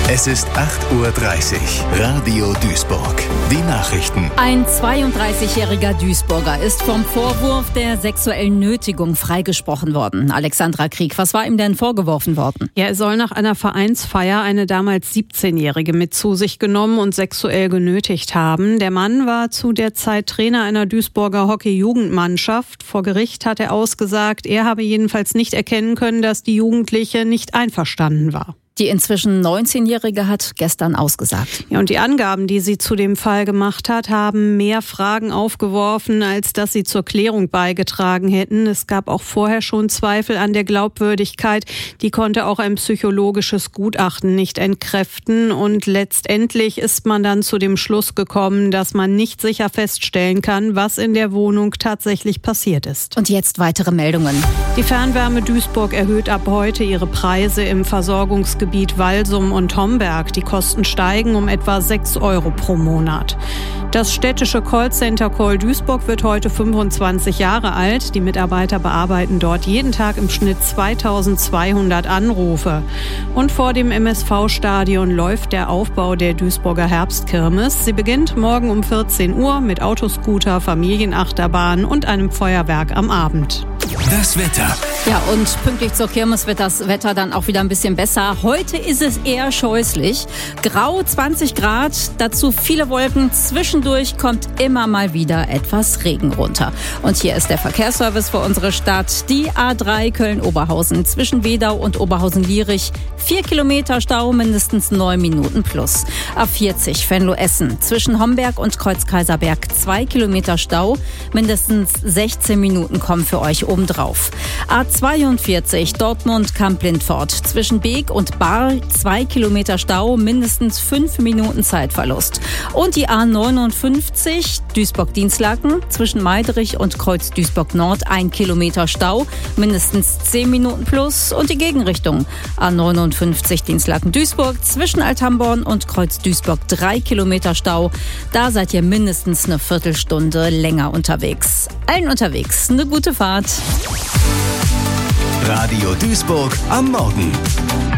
Es ist 8:30 Uhr. Radio Duisburg. Die Nachrichten. Ein 32-jähriger Duisburger ist vom Vorwurf der sexuellen Nötigung freigesprochen worden. Alexandra Krieg, was war ihm denn vorgeworfen worden? Ja, er soll nach einer Vereinsfeier eine damals 17-Jährige mit zu sich genommen und sexuell genötigt haben. Der Mann war zu der Zeit Trainer einer Duisburger Hockey-Jugendmannschaft. Vor Gericht hat er ausgesagt, er habe jedenfalls nicht erkennen können, dass die Jugendliche nicht einverstanden war. Die inzwischen 19-Jährige hat gestern ausgesagt. Ja, und die Angaben, die sie zu dem Fall gemacht hat, haben mehr Fragen aufgeworfen, als dass sie zur Klärung beigetragen hätten. Es gab auch vorher schon Zweifel an der Glaubwürdigkeit. Die konnte auch ein psychologisches Gutachten nicht entkräften. Und letztendlich ist man dann zu dem Schluss gekommen, dass man nicht sicher feststellen kann, was in der Wohnung tatsächlich passiert ist. Und jetzt weitere Meldungen. Die Fernwärme Duisburg erhöht ab heute ihre Preise im Versorgungsgebiet Walsum und Homberg. Die Kosten steigen um etwa 6 € pro Monat. Das städtische Callcenter Call Duisburg wird heute 25 Jahre alt. Die Mitarbeiter bearbeiten dort jeden Tag im Schnitt 2200 Anrufe. Und vor dem MSV-Stadion läuft der Aufbau der Duisburger Herbstkirmes. Sie beginnt morgen um 14 Uhr mit Autoscooter, Familienachterbahn und einem Feuerwerk am Abend. Das Wetter. Ja, und pünktlich zur Kirmes wird das Wetter dann auch wieder ein bisschen besser. Heute ist es eher scheußlich. Grau, 20 Grad, dazu viele Wolken. Zwischendurch kommt immer mal wieder etwas Regen runter. Und hier ist der Verkehrsservice für unsere Stadt. Die A3 Köln-Oberhausen zwischen Wedau und Oberhausen-Lierich. 4 Kilometer Stau, mindestens 9 Minuten plus. A40 Venlo-Essen zwischen Homberg und Kreuz-Kaiserberg. 2 Kilometer Stau, mindestens 16 Minuten kommen für euch obendrauf. A42 Dortmund-Kamp-Lindfort zwischen Beek und Baar 2 Kilometer Stau, mindestens 5 Minuten Zeitverlust. Und die A59 Duisburg-Dienstlaken zwischen Meiderich und Kreuz Duisburg-Nord 1 Kilometer Stau, mindestens 10 Minuten plus. Und die Gegenrichtung A59 Dienstlaken-Duisburg zwischen Althamborn und Kreuz Duisburg 3 Kilometer Stau. Da seid ihr mindestens eine Viertelstunde länger unterwegs. Allen unterwegs eine gute Fahrt. Radio Duisburg am Morgen.